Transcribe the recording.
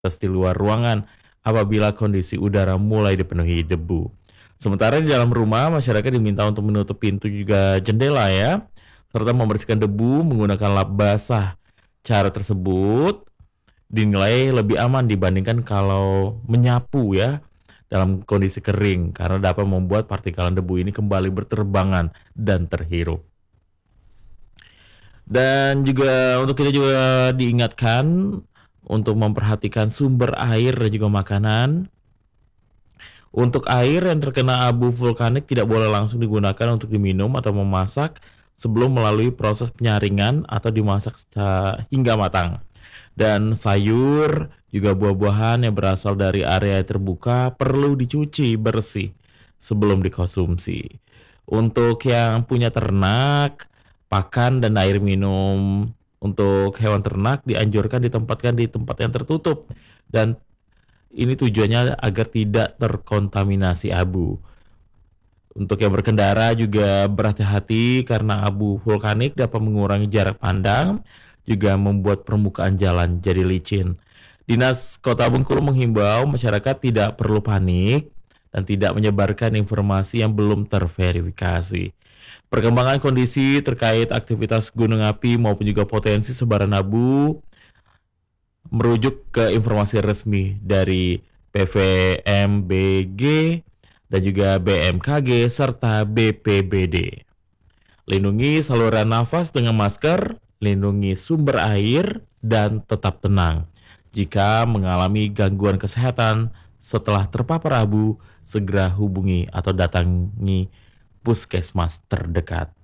di luar ruangan apabila kondisi udara mulai dipenuhi debu. Sementara di dalam rumah, masyarakat diminta untuk menutup pintu juga jendela ya, serta membersihkan debu menggunakan lap basah. Cara tersebut dinilai lebih aman dibandingkan kalau menyapu ya dalam kondisi kering karena dapat membuat partikelan debu ini kembali berterbangan dan terhirup. Dan juga untuk kita juga diingatkan untuk memperhatikan sumber air dan juga makanan. Untuk air yang terkena abu vulkanik tidak boleh langsung digunakan untuk diminum atau memasak sebelum melalui proses penyaringan atau dimasak hingga matang. Dan sayur juga buah-buahan yang berasal dari area terbuka perlu dicuci bersih sebelum dikonsumsi. Untuk yang punya ternak, pakan dan air minum untuk hewan ternak dianjurkan ditempatkan di tempat yang tertutup dan ini tujuannya agar tidak terkontaminasi abu. Untuk yang berkendara juga berhati-hati karena abu vulkanik dapat mengurangi jarak pandang, juga membuat permukaan jalan jadi licin. Dinas Kota Bengkulu menghimbau masyarakat tidak perlu panik dan tidak menyebarkan informasi yang belum terverifikasi. Perkembangan kondisi terkait aktivitas gunung api maupun juga potensi sebaran abu merujuk ke informasi resmi dari PVMBG dan juga BMKG serta BPBD. Lindungi saluran nafas dengan masker, lindungi sumber air, dan tetap tenang. Jika mengalami gangguan kesehatan setelah terpapar abu, segera hubungi atau datangi puskesmas terdekat.